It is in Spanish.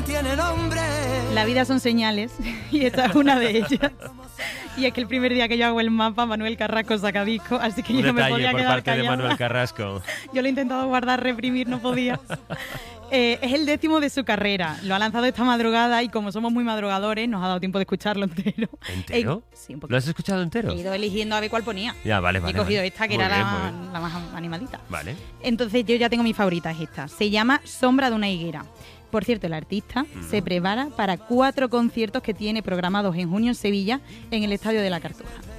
tiene nombre. La vida son señales y esta es una de ellas. Y es que el primer día que yo hago el mapa, Manuel Carrasco saca disco, así que yo no me podía por quedar parte callada. de Manuel Carrasco. Yo lo he intentado guardar, reprimir, no podía. Es el 10º de su carrera. Lo ha lanzado esta madrugada y como somos muy madrugadores, nos ha dado tiempo de escucharlo entero. ¿Entero? Sí, un poquito. ¿Lo has escuchado entero? He ido eligiendo a ver cuál ponía. Ya, vale, Y vale. he cogido vale. esta, que Muy era bien, muy bien. la más animadita. Vale. Entonces yo ya tengo mi favorita, es esta. Se llama Sombra de una higuera. Por cierto, el artista se prepara para 4 conciertos que tiene programados en junio en Sevilla, en el Estadio de la Cartuja.